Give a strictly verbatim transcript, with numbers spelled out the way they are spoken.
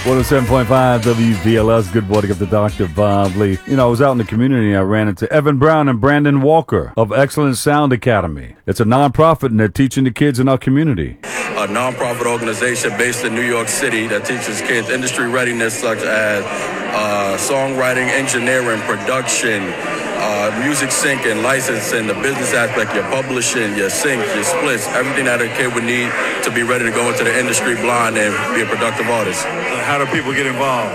one oh seven point five W B L S. Good morning of the Doctor Bob Lee. You know, I was out in the community and I ran into Evan Brown and Brandon Walker of Excellent Sound Academy. It's a nonprofit and they're teaching the kids in our community. A nonprofit organization based in New York City that teaches kids industry readiness such as uh, songwriting, engineering, production, uh, music syncing, licensing, the business aspect, your publishing, your syncs, your splits, everything that a kid would need to be ready to go into the industry blind and be a productive artist. How do people get involved?